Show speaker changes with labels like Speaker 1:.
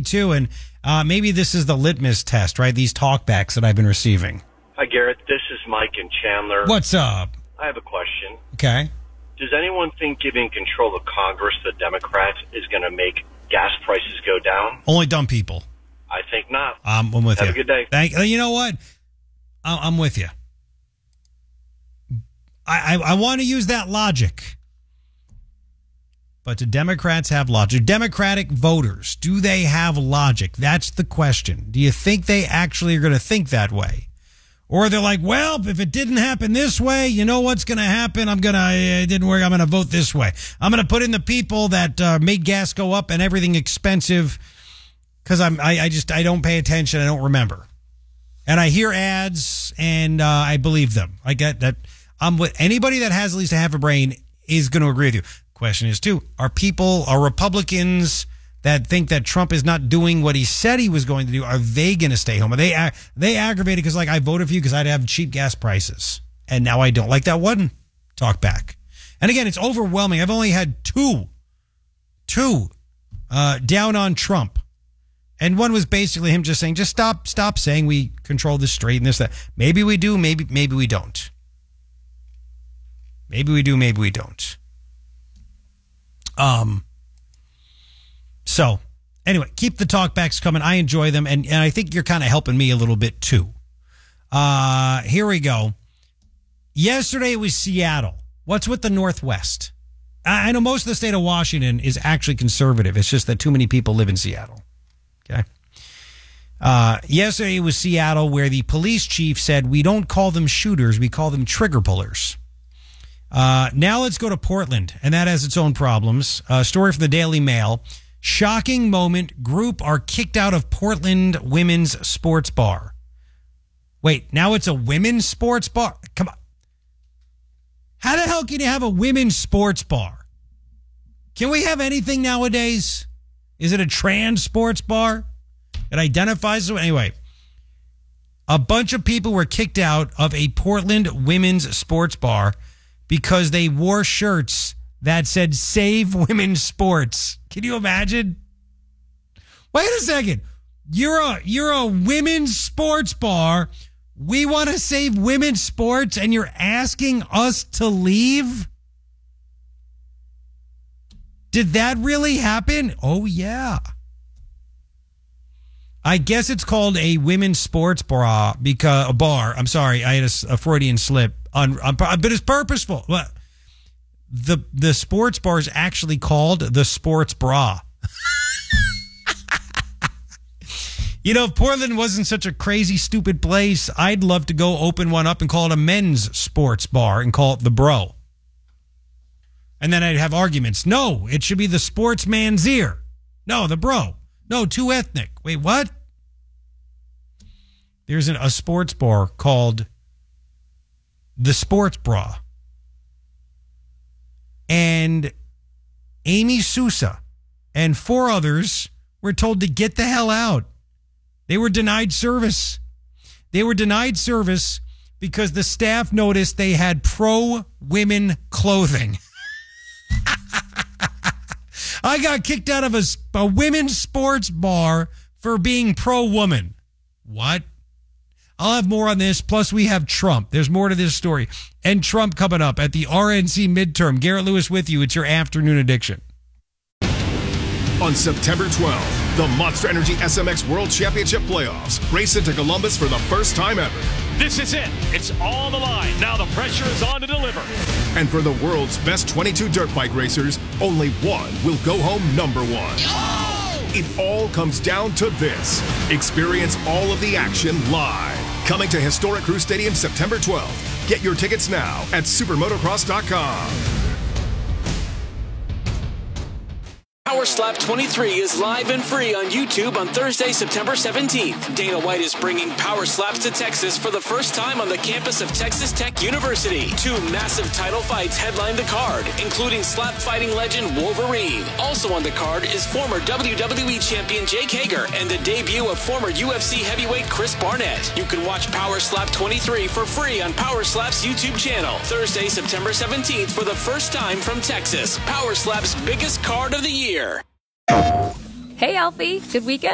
Speaker 1: too, and maybe this is the litmus test, right? These talkbacks that I've been receiving.
Speaker 2: Hi, Garrett. This is Mike in Chandler.
Speaker 1: What's up?
Speaker 2: I have a question.
Speaker 1: Okay.
Speaker 2: Does anyone think giving control of Congress to the Democrats is going to make gas prices go down?
Speaker 1: Only dumb people.
Speaker 2: I think not.
Speaker 1: I'm with you.
Speaker 2: Have a good day.
Speaker 1: You know what? I'm with you. I want to use that logic. But do Democrats have logic? Democratic voters, do they have logic? That's the question. Do you think they actually are going to think that way? Or they're like, well, if it didn't happen this way, you know what's going to happen? It didn't work. I'm going to vote this way. I'm going to put in the people that made gas go up and everything expensive because I don't pay attention. I don't remember. And I hear ads and I believe them. I get that. I'm with anybody that has at least a half a brain is going to agree with you. Question is, too, are Republicans that think that Trump is not doing what he said he was going to do, are they going to stay home? Are they aggravated because, like, I voted for you because I'd have cheap gas prices, and now I don't? Like that one talk back. And again, it's overwhelming. I've only had two down on Trump. And one was basically him just saying, just stop saying we control the strait and this, that. Maybe we do, maybe we don't. Maybe we do, maybe we don't. So, anyway, keep the talkbacks coming. I enjoy them, and I think you're kind of helping me a little bit, too. Here we go. Yesterday it was Seattle. What's with the Northwest? I know most of the state of Washington is actually conservative. It's just that too many people live in Seattle. Okay. Yesterday it was Seattle, where the police chief said, we don't call them shooters, we call them trigger pullers. Now let's go to Portland, and that has its own problems. Story from the Daily Mail. Shocking moment. Group are kicked out of Portland women's sports bar. Wait, now it's a women's sports bar? Come on. How the hell can you have a women's sports bar? Can we have anything nowadays? Is it a trans sports bar? It identifies... Anyway, a bunch of people were kicked out of a Portland women's sports bar because they wore shirts that said "Save Women's Sports." Can you imagine? Wait a second. You're a women's sports bar. We want to save women's sports, and you're asking us to leave? Did that really happen? Oh, yeah. I guess it's called a women's sports bar because a bar. I'm sorry, I had a Freudian slip. But it's purposeful. The sports bar is actually called the Sports Bra. You know, if Portland wasn't such a crazy, stupid place, I'd love to go open one up and call it a men's sports bar and call it the Bro. And then I'd have arguments. No, it should be the Sportsman's Ear. No, the Bro. No, too ethnic. Wait, what? There's a sports bar called the Sports Bra. And Amy Sousa and 4 others were told to get the hell out. They were denied service. They were denied service because the staff noticed they had pro-women clothing. I got kicked out of a women's sports bar for being pro-woman. What? I'll have more on this. Plus, we have Trump. There's more to this story. And Trump coming up at the RNC midterm. Garrett Lewis with you. It's your afternoon addiction.
Speaker 3: On September 12th, the Monster Energy SMX World Championship Playoffs race into Columbus for the first time ever.
Speaker 4: This is it. It's on the line. Now the pressure is on to deliver.
Speaker 3: And for the world's best 22 dirt bike racers, only one will go home number 1. Oh! It all comes down to this. Experience all of the action live. Coming to historic Crew Stadium September 12th. Get your tickets now at supermotocross.com.
Speaker 5: Power Slap 23 is live and free on YouTube on Thursday, September 17th. Dana White is bringing Power Slaps to Texas for the first time on the campus of Texas Tech University. 2 massive title fights headline the card, including slap fighting legend Wolverine. Also on the card is former WWE champion Jake Hager and the debut of former UFC heavyweight Chris Barnett. You can watch Power Slap 23 for free on Power Slap's YouTube channel. Thursday, September 17th for the first time from Texas. Power Slap's biggest card of the year.
Speaker 6: Hey, Alfie. Good weekend?